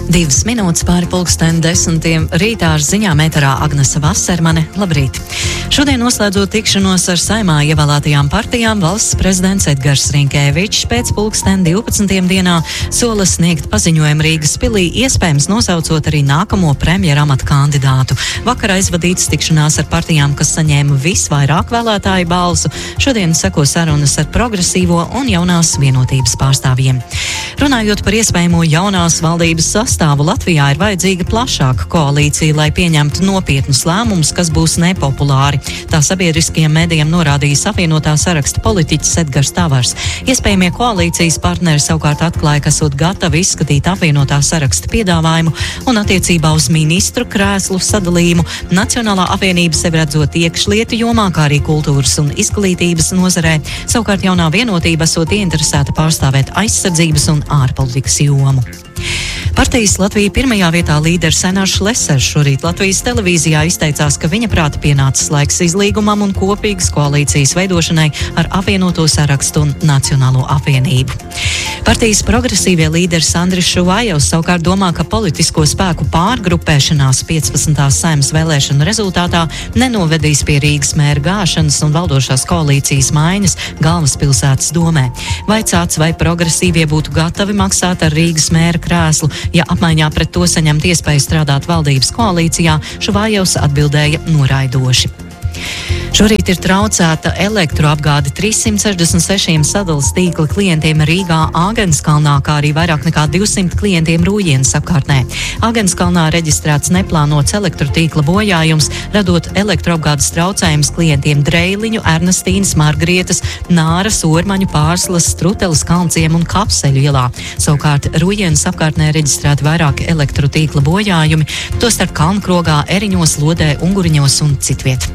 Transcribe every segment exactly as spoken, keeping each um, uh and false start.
Divas minūtes pāri pulksteni desmitiem rītā ar ziņām ēterā Agnese Vasermane. Labrīt! Šodien noslēdzot tikšanos ar Saeimā ievēlētajām partijām, valsts prezidents Edgars Rinkēvičs pēc pulksteni divpadsmitiem dienā sola sniegt paziņojumu Rīgas pilī, iespējams nosaucot arī nākamo premjera amata kandidātu. Vakar aizvadītas tikšanās ar partijām, kas saņēma visvairāk vēlētāju balsu. Šodien seko sarunas ar progresīvo un jaunās vienotības pārstāvjiem. Runājot par iespējamo jaunās valdības sastāvu, Latvijā ir vajadzīga plašāka koalīcija, lai pieņemtu nopietnus lēmumus, kas būs nepopulāri. Tā sabiedriskajiem medijiem norādījis apvienotā saraksta politiķis Edgars Tavars. Iespējamie koalīcijas partneri savukārt atklāja, ka esot gatavi izskatīt apvienotā saraksta piedāvājumu un attiecībā uz ministru krēslu sadalījumu. Nacionālā apvienība sevi redzot iekšlietu jomā, kā arī kultūras un izglītības nozarē. Savukārt jaunā vienotība esot ieinteresēta pārstāvēt aizsardzības un ārpolitikas jomu. Partijas Latvija pirmajā vietā līderis Enārs Lesers šorīt Latvijas televīzijā izteicās, ka viņa prāta pienācis laiks izlīgumam un kopīgas koalīcijas veidošanai ar apvienoto sarakstu un Nacionālo apvienību. Partijas progresīvie līderis Andris Šuvājovs savukārt domā, ka politisko spēku pārgrupēšanās piecpadsmitās Saeimas vēlēšanu rezultātā nenovedīs pie Rīgas mēra gāšanas un valdošās koalīcijas maiņas galvaspilsētas domē. Vaicāts, vai progresīvie būtu gatavi maksāt ar Rīgas mēra krēslu, ja apmaiņā pret to saņemt iespēju strādāt valdības koalīcijā, Šuvājovs atbildēja noraidoši. Šorīt ir traucēta elektroapgāde trīssimt sešdesmit sešiem sadalas tīkla klientiem Rīgā, Āgenskalnā, kā arī vairāk nekā divsimt klientiem Rūjienas apkārtnē. Āgenskalnā reģistrēts neplānots elektrotīkla bojājums, radot elektroapgādes traucējumus klientiem Dreiliņu, Ernestīnas, Margrietas, Nāras, Ormaņu, Pārslas, Struteles, Kalnciem un Kapseļu ielā. Savukārt Rūjienas apkārtnē reģistrēti vairāki elektrotīkla bojājumi, tostarp Kalnkrogā, Eriņos, Lodē, Unguriņos un citviet.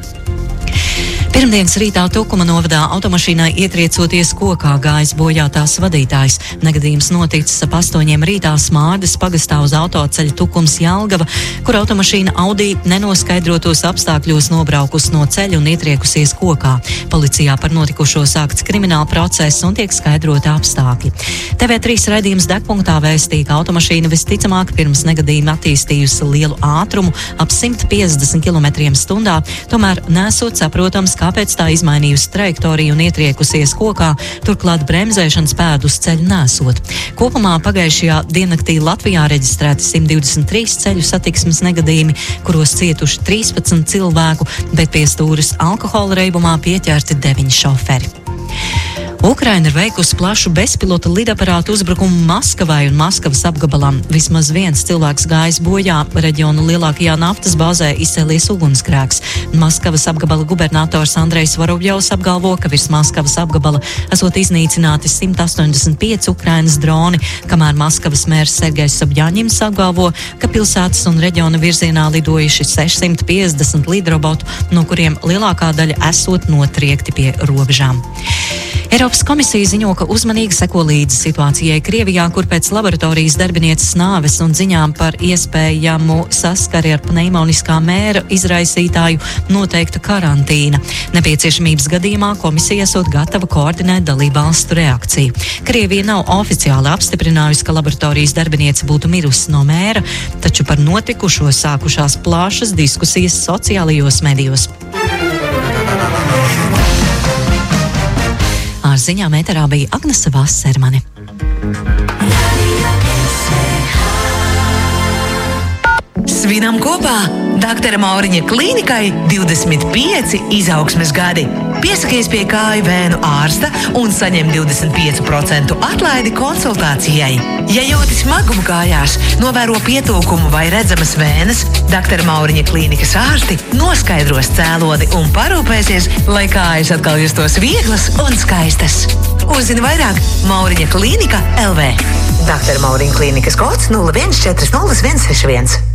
Pirmdienas rītā Tukuma novadā automašīnai ietriecoties kokā gājis bojā tās vadītājs. Negadījums noticis ap astoņiem rītā Smārdes pagastā uz autoceļa Tukums Jelgava, kur automašīna Audi nenoskaidrotos apstākļos nobraukus no ceļa un ietriekusies kokā. Policijā par notikušo sākts krimināla process un tiek skaidroti apstākļi. T V trīs raidījums Degpunktā vēstīja, ka automašīna visticamāk pirms negadījuma attīstījusi lielu ātrumu ap simt piecdesmit kilometriem stundā, tomēr nesot saprotams, kāpēc tā izmainījusi trajektoriju un ietriekusies kokā, turklāt bremzēšanas pēdus ceļu nesot. Kopumā pagājušajā diennaktī Latvijā reģistrēti simt divdesmit trīs ceļu satiksmes negadījumi, kuros cietuši trīspadsmit cilvēku, bet pie stūres alkohola reibumā pieķerti deviņi šoferi. Ukraina ir veikusi plašu bezpilota lidaparātu uzbrukumu Maskavai un Maskavas apgabalam. Vismaz viens cilvēks gājis bojā. Reģiona lielākajā naftas bāzē izcēlies ugunsgrēks. Maskavas apgabala gubernators Andrejs Varovļovs apgalvo, ka virs Maskavas apgabala esot iznīcināti simt astoņdesmit pieci Ukrainas droni, kamēr Maskavas mērs Sergejs Sobjaņins apgalvo, ka pilsētas un reģiona virzienā lidojuši sešsimt piecdesmit lidrobotu, no kuriem lielākā daļa esot notriekti pie robežām. Eiropas komisija ziņo, ka uzmanīgi seko līdzi situācijai Krievijā, kur pēc laboratorijas darbinieces nāves un ziņām par iespējamu saskari ar pneimoniskā mēra izraisītāju noteikta karantīna. Nepieciešamības gadījumā komisija esot gatava koordinēt dalībvalstu reakciju. Krievija nav oficiāli apstiprinājusi, ka laboratorijas darbiniece būtu mirusi no mēra, taču par notikušo sākušās plašas diskusijas sociālajos medijos. Ar ziņām ēterā bija Agnese Vasermane. Svinam kopā! Doktora Mauriņa klīnikai divdesmit pieci izaugsmes gadi. Piesakies pie kāju vēnu ārsta un saņem divdesmit pieci procenti atlaidi konsultācijai. Ja jūti smagumu kājās, novēro pietūkumu vai redzamas vēnes, Doktora Mauriņa klīnikas ārsti noskaidros cēloni un parūpēsies, lai kājas atkal justos vieglas un skaistas. Uzzini vairāk Mauriņa klīnika L V. Doktora Mauriņa klīnikas kods nulle viens četri nulle viens seši viens.